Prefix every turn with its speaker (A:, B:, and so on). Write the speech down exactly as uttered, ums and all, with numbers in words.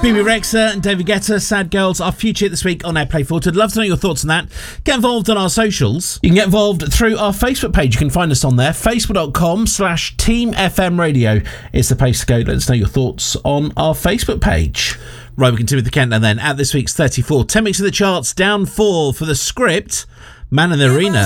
A: B B Rexa and David Guetta, Sad Girls, our future hit this week on Airplay Filtered. Love to know your thoughts on that. Get involved on our socials. You can get involved through our Facebook page. You can find us on there, facebook.com slash Team FM Radio. It's the place to go. Let us know your thoughts on our Facebook page. Right, we continue with the countdown then. At this week's thirty-four, ten weeks of the charts, down four for The Script, Man in the Arena.